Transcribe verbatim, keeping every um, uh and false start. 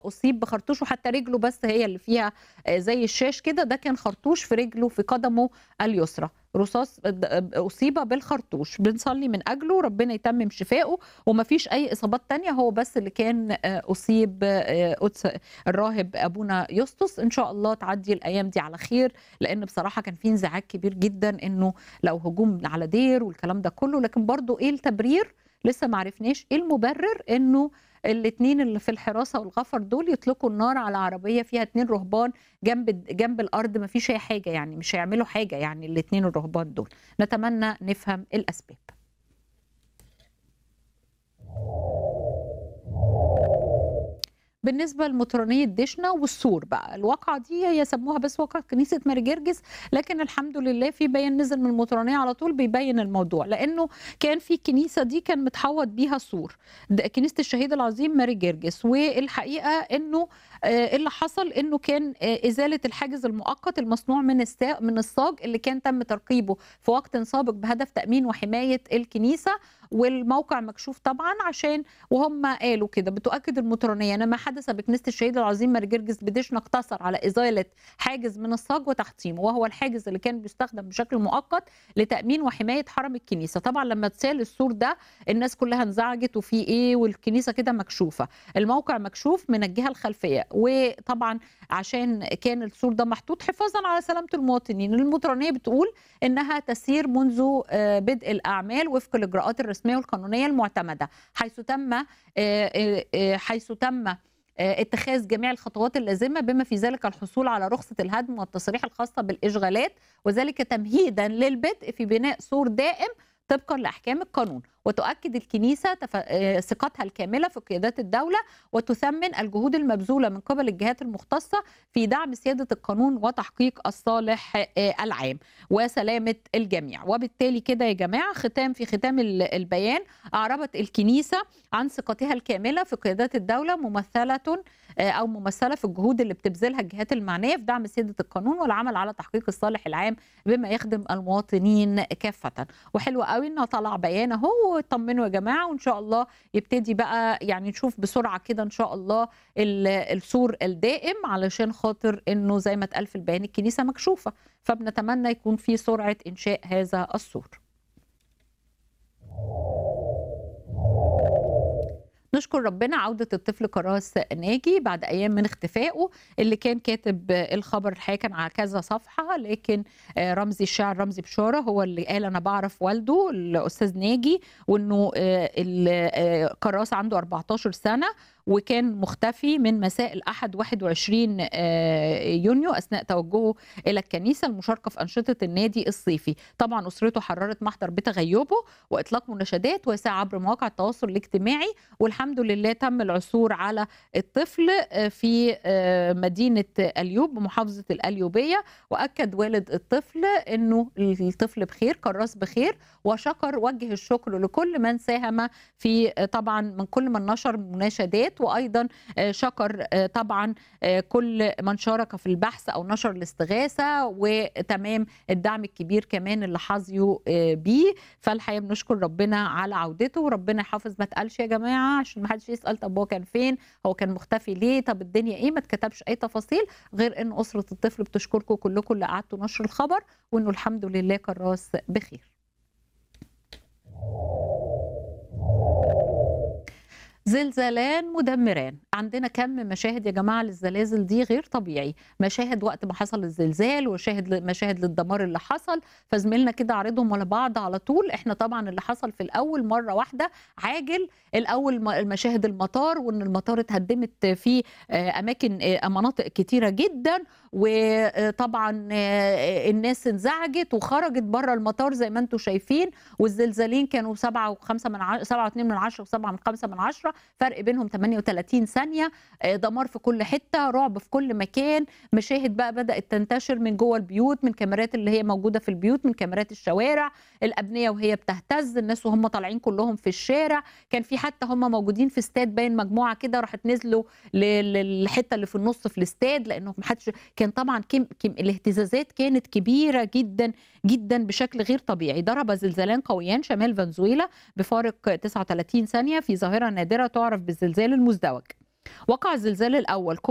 أصيب بخرطوش وحتى رجله بس هي اللي فيها آآ زي الشاش كده، ده كان خرطوش في رجله في قدمه اليسرى، رصاص د أصيب بالخرطوش، بنصلي من أجله ربنا يتمم شفاؤه، وما فيش أي إصابات تانية، هو بس اللي كان آآ أصيب آآ قدس الراهب أبونا يسطس، إن شاء الله تعدّي الأيام دي على خير، لإن بصراحة كان في انزعاج كبير جدًا إنه لو هجوم على دير والكلام ده كله، لكن برضه إيه التبرير؟ لسه ما عرفناش إيه المبرر إنه الاتنين اللي في الحراسة والغفر دول يطلقوا النار على عربية فيها اتنين رهبان جنب د جنب الأرض ما فيش أي حاجة يعني، مش هيعملوا حاجة يعني الاتنين الرهبان دول، نتمنى نفهم الأسباب. بالنسبة لمطرانية دشنا والسور بقى، الواقعة دي هي سموها بس واقعة كنيسة ماري جرجس، لكن الحمد لله في بيان نزل من المطرانية على طول بيبين الموضوع، لأنه كان في الكنيسة دي كان متحوط بيها سور، د كنيسة الشهيد العظيم ماري جرجس، والحقيقة إنه آآ اللي حصل إنه كان آآ إزالة الحاجز المؤقت المصنوع من السا من الصاج اللي كان تم تركيبه في وقت سابق بهدف تأمين وحماية الكنيسة، والموقع مكشوف طبعًا عشان وهُم قالوا كده، بتؤكد المطرانية أن ما حدث بكنيسة الشهيد العظيم ماري جرجس بدشنا اقتصر على إزالة حاجز من الصاج وتحطيمه، وهو الحاجز اللي كان بيستخدم بشكل مؤقت لتأمين وحماية حرم الكنيسة، طبعًا لمّا اتسال السور ده الناس كلها انزعجت وفي إيه والكنيسة كده مكشوفة، الموقع مكشوف من الجهة الخلفية، وطبعًا عشان كان السور ده محطوط حفاظًا على سلامة المواطنين، المطرانية بتقول إنها تسير منذ آآ بدء الأعمال وفق الإجراءات الرسمية والقانونية المعتمدة، حيث تم آآ آآ آآ حيث تم آآ اتخاذ جميع الخطوات اللازمة بما في ذلك الحصول على رخصة الهدم والتصاريح الخاصة بالإشغالات، وذلك تمهيدًا للبدء في بناء سور دائم طبقًا لأحكام القانون، وتؤكد الكنيسة تف آآ ثقتها الكاملة في قيادات الدولة، وتثمن الجهود المبذولة من قبل الجهات المختصة في دعم سيادة القانون وتحقيق الصالح آآ العام وسلامة الجميع، وبالتالي كده يا جماعة ختام في ختام ال البيان أعربت الكنيسة عن ثقتها الكاملة في قيادات الدولة ممثلةً آآ أو ممثلة في الجهود اللي بتبذلها الجهات المعنية في دعم سيادة القانون والعمل على تحقيق الصالح العام بما يخدم المواطنين كافةً، وحلو أوي إنه طلع بيان أهو اتطمنوا يا جماعة وإن شاء الله يبتدي بقى يعني نشوف بسرعة كده إن شاء الله ال السور الدائم علشان خاطر إنه زي ما اتقال في البيان الكنيسة مكشوفة، فبنتمنى يكون في سرعة إنشاء هذا السور. نشكر ربنا عودة الطفل كراس ناجي بعد أيام من اختفائه، اللي كان كاتب الخبر الحقيقة كان على كذا صفحة، لكن آآ رمزي الشاعر رمزي بشارة هو اللي قال أنا باعرف والده الأستاذ ناجي، وإنه آآ ال آآ كراس عنده أربعتاشر سنة، وكان مختفي من مساء الأحد واحد وعشرين آآ يونيو أثناء توجهه إلى الكنيسة المشاركة في أنشطة النادي الصيفي، طبعًا أسرته حرّرت محضر بتغيبه وإطلاق مناشدات واسعة عبر مواقع التواصل الاجتماعي، والحمد لله تم العثور على الطفل آآ في آآ مدينة أليوب بمحافظة القليوبية، وأكد والد الطفل إنه الطفل بخير، كراس بخير، وشكر وجه الشكر لكل من ساهم في طبعًا من كل من نشر مناشدات، وأيضًا آآ شكر آآ طبعًا آآ كل من شارك في البحث أو نشر الاستغاثة، وتمام الدعم الكبير كمان اللي حظيوا آآ بيه، فالحقيقة بنشكر ربنا على عودته، وربنا يحافظ ما اتقالش يا جماعة عشان ما حدش يسأل طب هو كان فين، هو كان مختفي ليه، طب الدنيا إيه، ما اتكتبش أي تفاصيل غير إن أسرة الطفل بتشكركم كلكم اللي قعدتوا نشر الخبر، وإنه الحمد لله كراس بخير. زلزالان مدمران، عندنا كم مشاهد يا جماعة للزلازل دي غير طبيعي، مشاهد وقت ما حصل الزلزال وشاهد ل مشاهد للدمار اللي حصل، فزميلنا كده عارضهم ورا بعض على طول، إحنا طبعًا اللي حصل في الأول مرة واحدة عاجل، الأول م مشاهد المطار وإن المطار اتهدمت فيه آآ أماكن آآ مناطق كتيرة جدًا، وطبعًا الناس انزعجت وخرجت برّه المطار زي ما أنتم شايفين، والزلزالين كانوا سبعة وخمسة من ع سبعة واتنين من عشرة وسبعة من خمسة من عشرة فرق بينهم تمانية وتلاتين ثانية، آآ دمار في كل حتة، رعب في كل مكان، مشاهد بقى بدأت تنتشر من جوّه البيوت، من كاميرات اللي هي موجودة في البيوت، من كاميرات الشوارع، الأبنية وهي بتهتز، الناس وهُم طالعين كلّهم في الشارع، كان في حتى هُم موجودين في استاد باين مجموعة كده راحت نزلوا ل للحتة اللي في النُص في الاستاد، لإنه ما حدش كان طبعًا كم كم الاهتزازات كانت كبيرة جدًا، جدا بشكل غير طبيعي. ضرب زلزالان قويان شمال فنزويلا بفارق تسعة وثلاثين ثانية في ظاهرة نادرة تعرف بالزلزال المزدوج. وقع الزلزال الأول